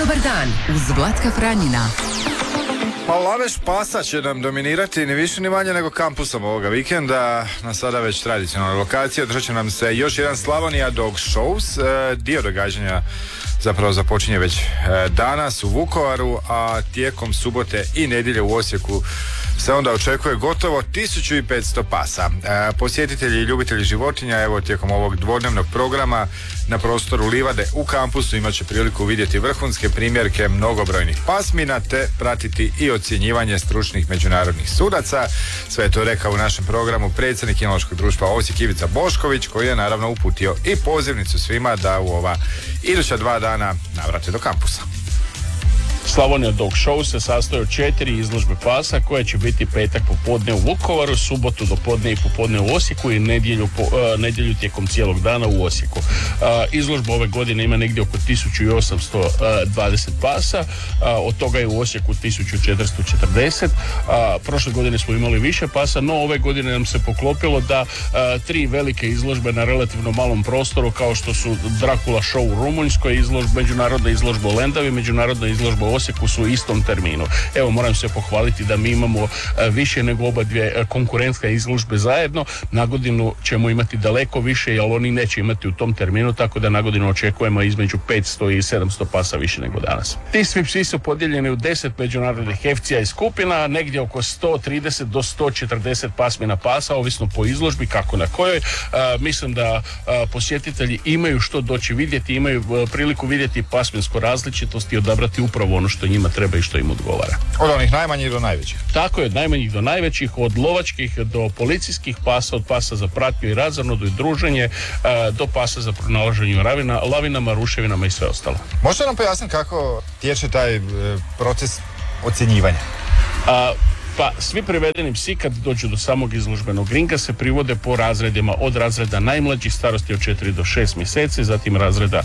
Dobar dan uz Vlatka Franjina. Pa lavež pasa će nam dominirati ni više ni manje nego kampusom ovoga vikenda. Na sada već tradicionalnoj lokaciji održat će nam se još jedan Slavonija Dog Shows. Dio događanja zapravo započinje već danas u Vukovaru, a tijekom subote i nedjelje u Osijeku se onda očekuje gotovo 1500 pasa. Posjetitelji i ljubitelji životinja, evo, tijekom ovog dvodnevnog programa na prostoru Livade u kampusu imat će priliku vidjeti vrhunske primjerke mnogobrojnih pasmina te pratiti i ocjenjivanje stručnih međunarodnih sudaca. Sve je to rekao u našem programu predsjednik Kinološkog društva Osijek Ivica Bošković, koji je naravno uputio i pozivnicu svima da u ova iduća 2 dana navrate do kampusa. Slavonija Dog Show se sastoji od 4 izložbe pasa koje će biti petak popodne u Vukovaru, subotu do podne i popodne u Osijeku i nedjelju tijekom cijelog dana u Osijeku. Izložba ove godine ima negdje oko 1820 pasa, od toga je u Osijeku 1440. Prošle godine smo imali više pasa, no ove godine nam se poklopilo da 3 velike izložbe na relativno malom prostoru, kao što su Dracula Show u Rumunjskoj, međunarodna izložba u Lendavi, međunarodna izložba u Osijeku su u istom terminu. Evo, moram se pohvaliti da mi imamo više nego oba dvije konkurentske izložbe zajedno. Na godinu ćemo imati daleko više, jer oni neće imati u tom terminu, tako da na godinu očekujemo između 500 i 700 pasa više nego danas. Ti svi psi su podijeljeni u 10 međunarodnih hefcija i skupina, negdje oko 130 do 140 pasmina pasa, ovisno po izložbi kako na kojoj. Mislim da posjetitelji imaju što doći vidjeti, imaju priliku vidjeti pasminsku različitost i odabrati upravo ono što njima treba i što im odgovara. Od onih najmanjih do najvećih. Tako je, od najmanjih do najvećih, od lovačkih do policijskih pasa, od pasa za pratnju i razonadu i druženje, do pasa za pronalaženje lavinama, ruševinama i sve ostalo. Možete nam pojasniti kako tječe taj proces ocjenjivanja? Pa svi privedeni psi kad dođu do samog izložbenog ringa se privode po razredima, od razreda najmlađih starosti od 4 do 6 mjeseci, zatim razreda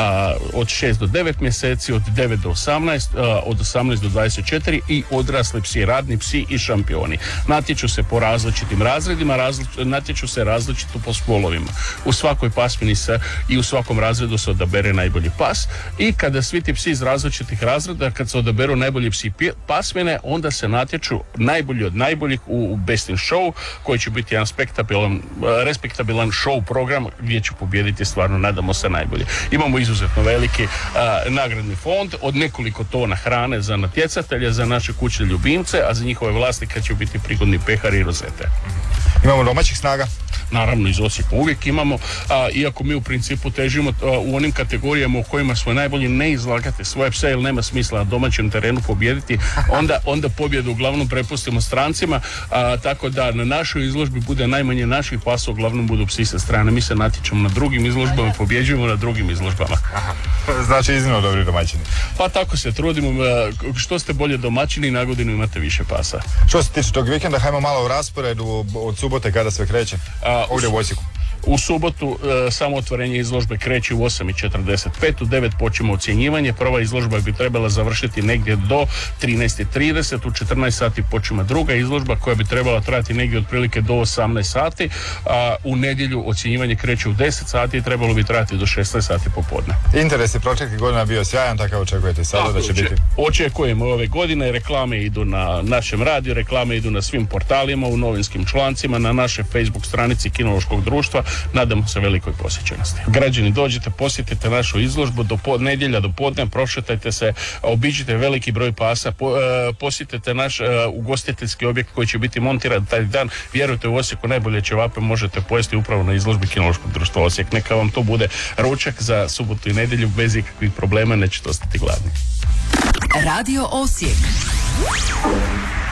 od 6 do 9 mjeseci, od 9 do 18, od 18 do 24 i odrasli psi, radni psi i šampioni. Natječu se po različitim razredima, natječu se različito po spolovima. U svakoj pasmini se i u svakom razredu se odabere najbolji pas i kada svi ti psi iz različitih razreda, kad se odaberu najbolji psi pasmine, onda se natječu najbolji od najboljih u Best in Show, koji će biti jedan respektabilan show program gdje će pobijediti, stvarno nadamo se, najbolje. Imamo izuzetno veliki nagradni fond od nekoliko tona hrane za natjecatelje, za naše kućne ljubimce, a za njihove vlasnike će biti prigodni pehari i rozete. Imamo domaćih snaga? Naravno, iz Osijeka uvijek imamo, iako mi u principu težimo u onim kategorijama u kojima smo najbolji ne izlagati svoje pse, jer nema smisla na domaćem terenu pobijediti, onda pobjedu uglavnom prepustimo strancima, tako da na našoj izložbi bude najmanje naših pasa, uglavnom budu psi sa strane. Mi se natječemo na drugim izložbama, pobjeđujemo na drugim izložbama. Znači iznimno dobri domaćini. Pa tako se trudimo, što ste bolje domaćini, na godinu imate više pasa. Što se tiče tog vikenda, hajmo malo u rasporedu od subote kada sve kreće. Ovdje u Osijeku. U subotu samo otvorenje izložbe kreće u 8:45, u 9 počinje ocjenjivanje. Prva izložba bi trebala završiti negdje do 13:30, u 14 sati počinje druga izložba koja bi trebala trajati negdje otprilike do 18 sati, a u nedjelju ocjenjivanje kreće u 10 sati i trebalo bi trajati do 16 sati popodne. Interes je proteklih godina bio sjajan, takav očekujete sada da će biti? Očekujemo ove godine, reklame idu na našem radiju, reklame idu na svim portalima, u novinskim člancima, na našoj Facebook stranici Kinološkog društva. Nadamo se velikoj posjećenosti. Građani, dođite, posjetite našu izložbu do nedjelja do podne, prošetajte se, obiđite veliki broj pasa, posjetite naš ugostiteljski objekt koji će biti montiran taj dan. Vjerujte, u Osijeku najbolje ćevape možete pojesti upravo na izložbi Kinološkog društva Osijek. Neka vam to bude ručak za subotu i nedjelju bez ikakvih problema, nećete ostati gladni. Radio Osijek.